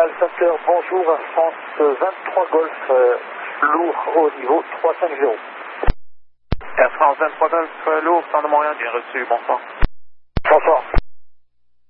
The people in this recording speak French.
Alpha Cœur, bonjour, Air France 23 Golf, lourd au niveau 350. Air France 23 Golf, lourd, Centre de Montréal, bien reçu, bonsoir.